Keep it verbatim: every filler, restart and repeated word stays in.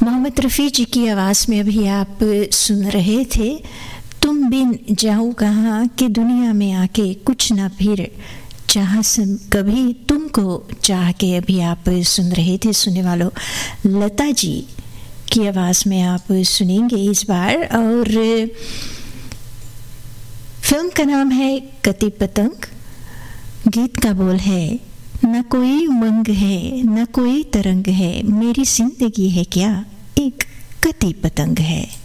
मोहम्मद रफ़ी जी की आवाज़ में अभी आप सुन रहे थे तुम बिन जाऊँ कहाँ कि दुनिया में आके कुछ ना फिर चाह सम कभी तुमको चाह के। अभी आप सुन रहे थे, सुनने वालों, लता जी की आवाज़ में आप सुनेंगे इस बार। और फिल्म का नाम है कटी पतंग। गीत का बोल है, न कोई उमंग है न कोई तरंग है, मेरी जिंदगी है क्या एक कटी पतंग है।